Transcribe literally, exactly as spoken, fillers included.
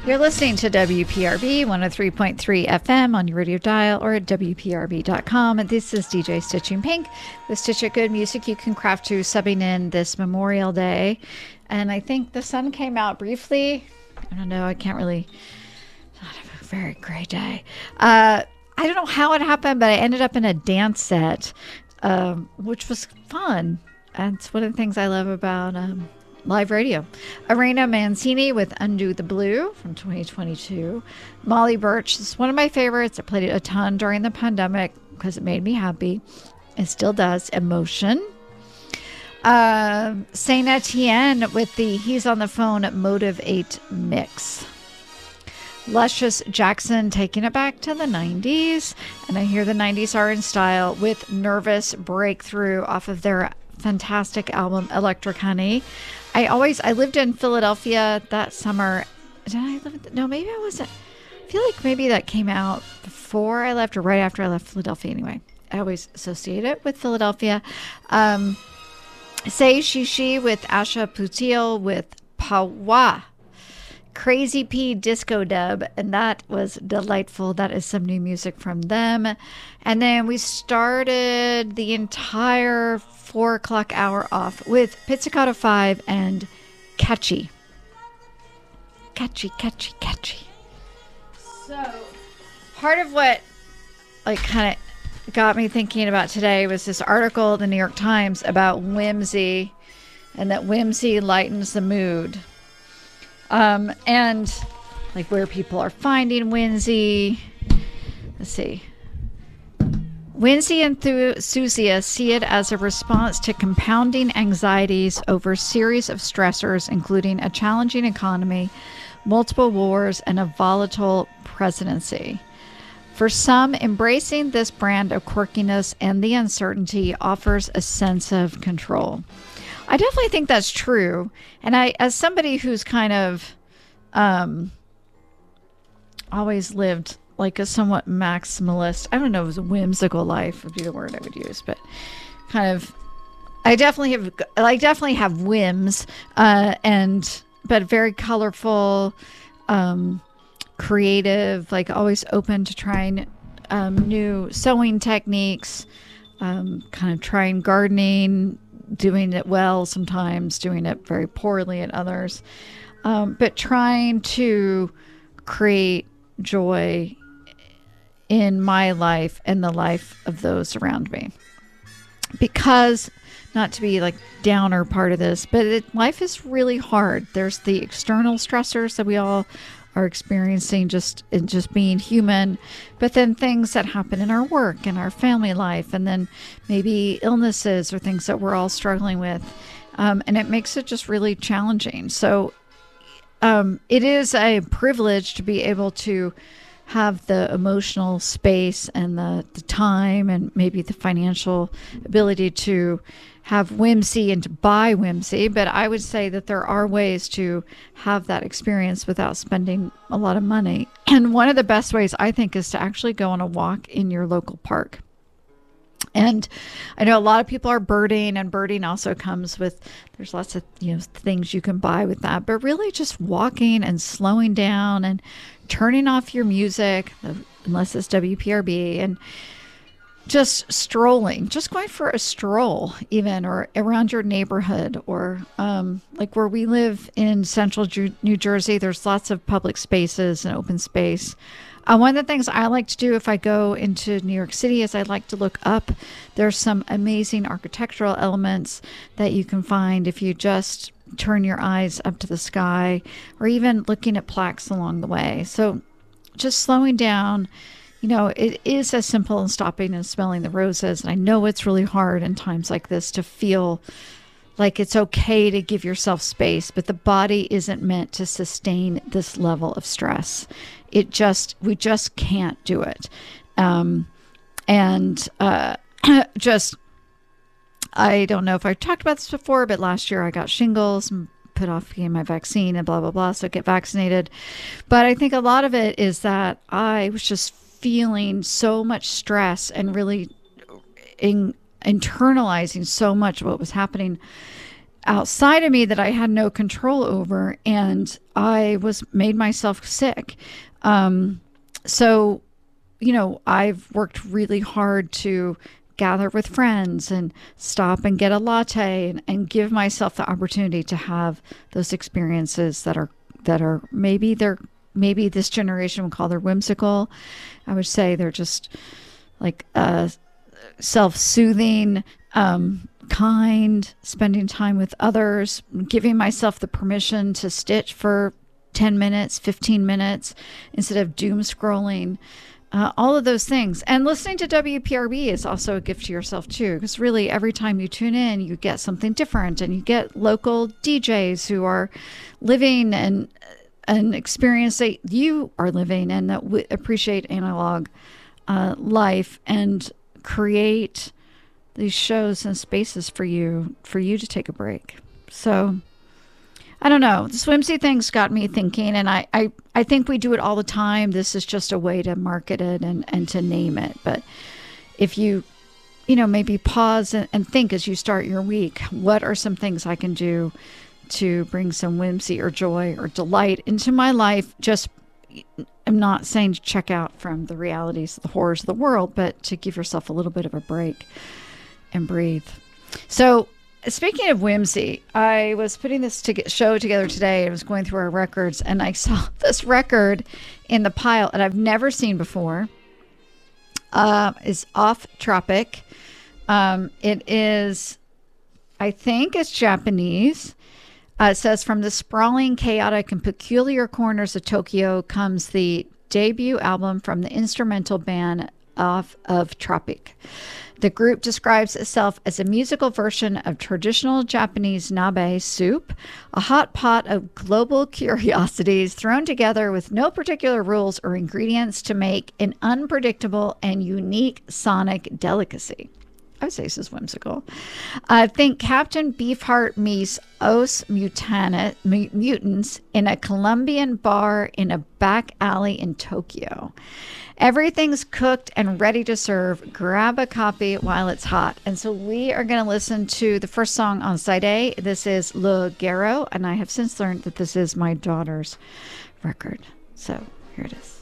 You're listening to W P R B one oh three point three F M on your radio dial or at W P R B dot com. And this is D J Stitching Pink with Stitch It Good music you can craft to, subbing in this Memorial Day. And I think the sun came out briefly. I don't know. I can't really. Not a very gray day. Uh, I don't know how it happened, but I ended up in a dance set, um, which was fun. And it's one of the things I love about um, live radio. Irena Mancini with Undo the Blue from twenty twenty-two. Molly Birch is one of my favorites. I played it a ton during the pandemic because it made me happy. It still does. Emotion. Uh, Saint Etienne with the He's on the Phone Motive eight mix. Luscious Jackson taking it back to the nineties. And I hear the nineties are in style with Nervous Breakthrough off of their fantastic album Electric Honey. I always, I lived in Philadelphia that summer. Did I live in, no, maybe I wasn't. I feel like maybe that came out before I left or right after I left Philadelphia anyway. I always associate it with Philadelphia. Um, Say She She with Asha Putil with Pawa. Crazy P Disco Dub, and that was delightful. That is some new music from them. And then we started the entire four o'clock hour off with Pizzicato five and Catchy. Catchy, catchy, catchy. So, part of what like kind of got me thinking about today was this article in the New York Times about whimsy, and that whimsy lightens the mood. Um, and like where people are finding whimsy. Let's see. Whimsy enthusiasts see it as a response to compounding anxieties over a series of stressors, including a challenging economy, multiple wars, and a volatile presidency. For some, embracing this brand of quirkiness and the uncertainty offers a sense of control. I definitely think that's true. And I, as somebody who's kind of um, always lived like a somewhat maximalist, I don't know, it was a whimsical life would be the word I would use, but kind of, I definitely have, I definitely have whims, uh, and, but very colorful, um, creative, like always open to trying um, new sewing techniques, um, kind of trying gardening, doing it well sometimes, doing it very poorly at others, um, but trying to create joy in my life and the life of those around me. Because, not to be like downer part of this, but it, life is really hard. There's the external stressors that we all are experiencing just in just being human, but then things that happen in our work and our family life, and then maybe illnesses or things that we're all struggling with, um, and it makes it just really challenging. So um, it is a privilege to be able to have the emotional space and the, the time and maybe the financial ability to have whimsy and to buy whimsy. But I would say that there are ways to have that experience without spending a lot of money. And one of the best ways, I think, is to actually go on a walk in your local park. And I know a lot of people are birding, and birding also comes with, there's lots of, you know, things you can buy with that, but really just walking and slowing down and turning off your music, unless it's W P R B, and just strolling, just going for a stroll even, or around your neighborhood, or um, like where we live in central Ju- New Jersey, there's lots of public spaces and open space. Uh, one of the things I like to do if I go into New York City is I like to look up. There's some amazing architectural elements that you can find if you just turn your eyes up to the sky, or even looking at plaques along the way. So just slowing down, you know, it is as simple as stopping and smelling the roses. And I know it's really hard in times like this to feel like it's okay to give yourself space, but the body isn't meant to sustain this level of stress. It just, we just can't do it. Um, and uh, just, I don't know if I've talked about this before, but last year I got shingles and put off getting my vaccine and blah, blah, blah. So get vaccinated. But I think a lot of it is that I was just feeling so much stress and really in, internalizing so much of what was happening outside of me that I had no control over, and I was made myself sick. Um, so, you know, I've worked really hard to gather with friends and stop and get a latte and, and give myself the opportunity to have those experiences that are that are maybe they're maybe this generation would call they're whimsical. I would say they're just like uh, self-soothing, um, kind, spending time with others, giving myself the permission to stitch for ten minutes, fifteen minutes instead of doom scrolling. Uh, all of those things. And listening to W P R B is also a gift to yourself too, because really every time you tune in, you get something different, and you get local D Js who are living and an experience that you are living and that w- appreciate analog uh, life and create these shows and spaces for you, for you to take a break. So I don't know. The swimsy thing's got me thinking, and I, I, I think we do it all the time. This is just a way to market it and, and to name it. But if you, you know, maybe pause and, and think as you start your week, what are some things I can do to bring some whimsy or joy or delight into my life? Just, I'm not saying to check out from the realities, the horrors of the world, but to give yourself a little bit of a break and breathe. So, speaking of whimsy, I was putting this to show together today. I was going through our records, and I saw this record in the pile that I've never seen before. Uh, it's Off Tropic. Um, it is, I think it's Japanese. Uh, it says, from the sprawling, chaotic, and peculiar corners of Tokyo comes the debut album from the instrumental band Off of Tropic. The group describes itself as a musical version of traditional Japanese nabe soup, a hot pot of global curiosities thrown together with no particular rules or ingredients to make an unpredictable and unique sonic delicacy. I would say this is whimsical. I uh, think Captain Beefheart meets Os Mutanit, Mutants in a Colombian bar in a back alley in Tokyo. Everything's cooked and ready to serve. Grab a copy while it's hot. And so we are going to listen to the first song on side A. This is Le Guerro, and I have since learned that this is my daughter's record. So here it is.